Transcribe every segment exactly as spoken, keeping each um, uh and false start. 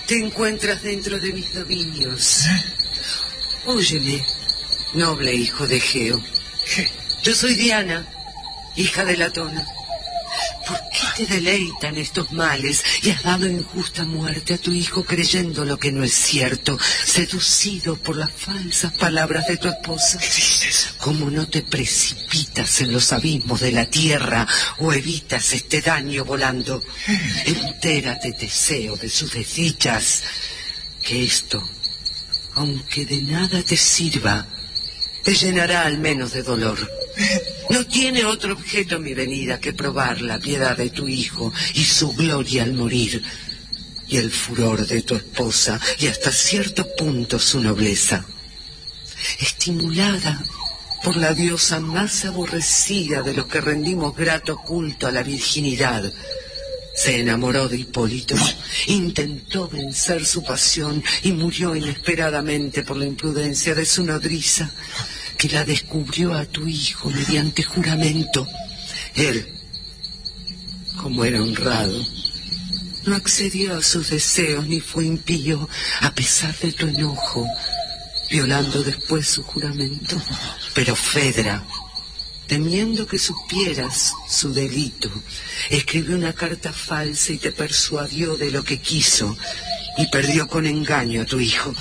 Te encuentras dentro de mis dominios. Óyeme, noble hijo de Egeo. Yo soy Diana, hija de Latona. ¿Por qué te deleitan estos males y has dado injusta muerte a tu hijo creyendo lo que no es cierto, seducido por las falsas palabras de tu esposa? ¿Qué dices? ¿Cómo no te precipitas en los abismos de la tierra o evitas este daño volando? Entérate, Teseo, de sus desdichas, que esto, aunque de nada te sirva, te llenará al menos de dolor. No tiene otro objeto mi venida que probar la piedad de tu hijo y su gloria al morir, y el furor de tu esposa, y hasta cierto punto su nobleza. Estimulada por la diosa más aborrecida de los que rendimos grato culto a la virginidad, se enamoró de Hipólito, intentó vencer su pasión y murió inesperadamente por la imprudencia de su nodriza, que la descubrió a tu hijo mediante juramento. Él, como era honrado, no accedió a sus deseos ni fue impío, a pesar de tu enojo, violando después su juramento. Pero Fedra, temiendo que supieras su delito, escribió una carta falsa y te persuadió de lo que quiso y perdió con engaño a tu hijo.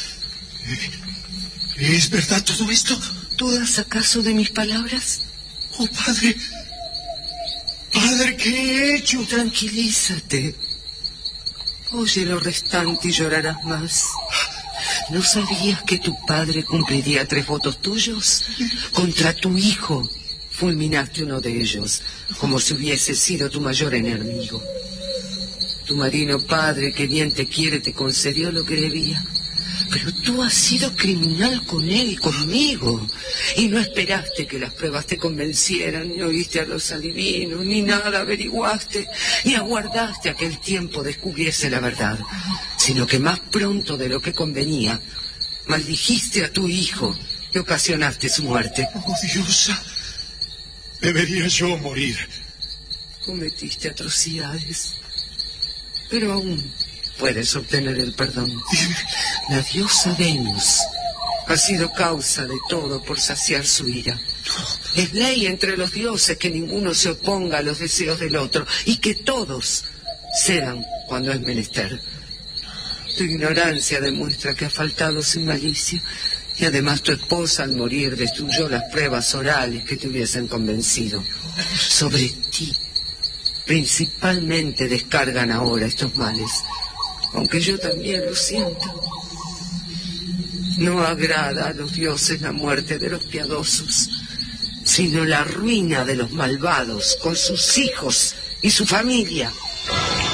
¿Es verdad todo esto? ¿Dudas acaso de mis palabras? Oh, padre. Padre, ¿qué he hecho? Tranquilízate. Oye lo restante y llorarás más. ¿No sabías que tu padre cumpliría tres votos tuyos? Contra tu hijo fulminaste uno de ellos, como si hubiese sido tu mayor enemigo. Tu marino padre, que bien te quiere, te concedió lo que debía. Pero tú has sido criminal con él y conmigo, y no esperaste que las pruebas te convencieran, ni oíste a los adivinos, ni nada averiguaste, ni aguardaste a que el tiempo descubriese la verdad, sino que más pronto de lo que convenía, maldijiste a tu hijo y ocasionaste su muerte. Oh, diosa, debería yo morir. Cometiste atrocidades, pero aún puedes obtener el perdón. La diosa Venus ha sido causa de todo por saciar su ira. Es ley entre los dioses que ninguno se oponga a los deseos del otro y que todos cedan cuando es menester. Tu ignorancia demuestra que has faltado sin malicia, y además tu esposa al morir destruyó las pruebas orales que te hubiesen convencido. Sobre ti principalmente descargan ahora estos males, aunque yo también lo siento. No agrada a los dioses la muerte de los piadosos, sino la ruina de los malvados con sus hijos y su familia.